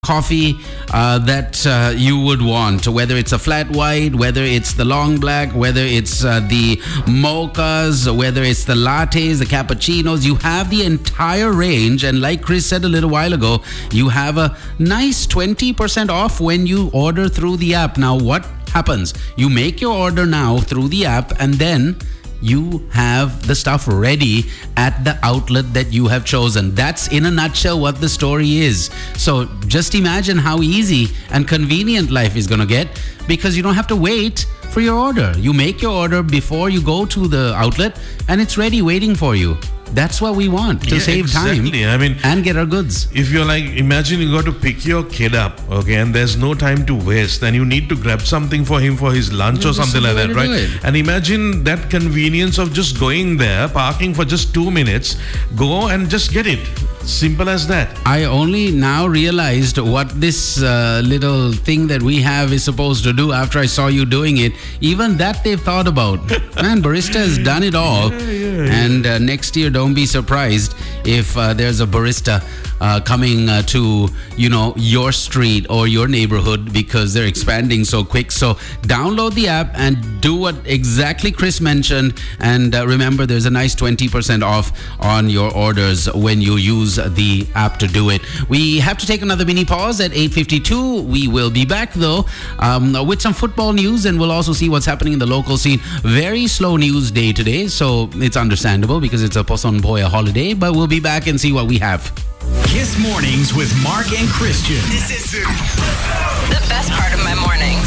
coffee that you would want, whether it's a flat white, whether it's the long black, whether it's the mochas, whether it's the lattes, the cappuccinos. You have the entire range, and like Chris said a little while ago, you have a nice 20% off when you order through the app. Now what happens? You make your order now through the app, and then you have the stuff ready at the outlet that you have chosen. That's in a nutshell what the story is. So just imagine how easy and convenient life is going to get, because you don't have to wait for your order. You make your order before you go to the outlet, and it's ready waiting for you. That's what we want, to save time and get our goods. If you're like, imagine you got to pick your kid up, okay, and there's no time to waste, and you need to grab something for him for his lunch or something like that, right? And imagine that convenience of just going there, parking for just 2 minutes, go and just get it. Simple as that. I only now realized what this little thing that we have is supposed to do after I saw you doing it. Even that they've thought about. Man, Barista has done it all. And next year, don't be surprised if there's a barista coming to, your street or your neighborhood, because they're expanding so quick. So download the app and do what exactly Chris mentioned. And remember, there's a nice 20% off on your orders when you use the app to do it. We have to take another mini pause at 8:52. We will be back though with some football news, and we'll also see what's happening in the local scene. Very slow news day today, so it's understandable because it's a Poson Boya holiday, but we'll be back and see what we have. Kiss Mornings with Mark and Christian. This is the best part of my mornings.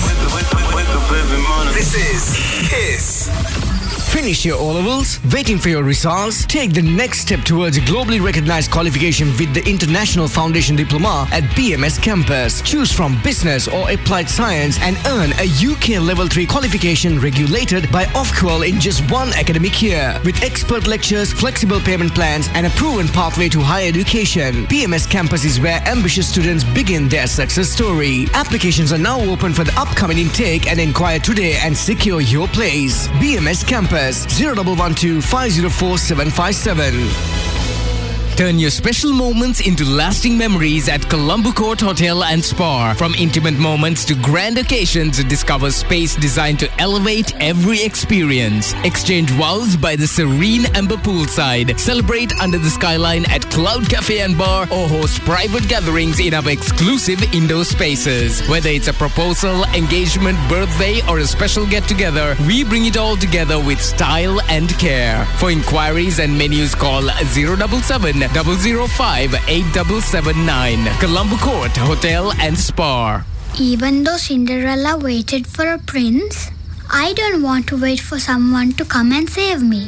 This is Kiss. Finish your O-levels? Waiting for your results? Take the next step towards a globally recognized qualification with the International Foundation Diploma at BMS Campus. Choose from business or applied science and earn a UK Level 3 qualification regulated by Ofqual in just one academic year. With expert lectures, flexible payment plans, and a proven pathway to higher education, BMS Campus is where ambitious students begin their success story. Applications are now open for the upcoming intake, and inquire today and secure your place. BMS Campus, 0112 504 757. Turn your special moments into lasting memories at Colombo Court Hotel and Spa. From intimate moments to grand occasions, discover space designed to elevate every experience. Exchange vows by the serene Amber Poolside. Celebrate under the skyline at Cloud Cafe and Bar, or host private gatherings in our exclusive indoor spaces. Whether it's a proposal, engagement, birthday, or a special get-together, we bring it all together with style and care. For inquiries and menus, call 077 005 8779. Colombo Court Hotel and Spa. Even though Cinderella waited for a prince, I don't want to wait for someone to come and save me.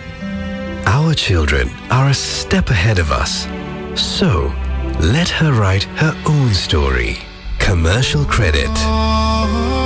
Our children are a step ahead of us. So, let her write her own story. Commercial credit.